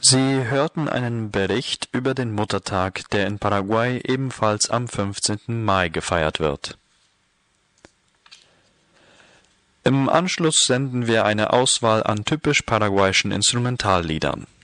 Sie hörten einen Bericht über den Muttertag, der in Paraguay ebenfalls am 15. Mai gefeiert wird. Im Anschluss senden wir eine Auswahl an typisch paraguayischen Instrumentalliedern.